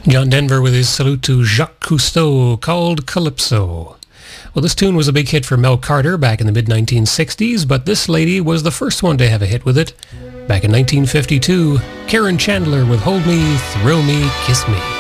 John Denver with his salute to Jacques Cousteau, called Calypso. Well, this tune was a big hit for Mel Carter back in the mid-1960s, but this lady was the first one to have a hit with it. Back in 1952, Karen Chandler with Hold Me, Thrill Me, Kiss Me.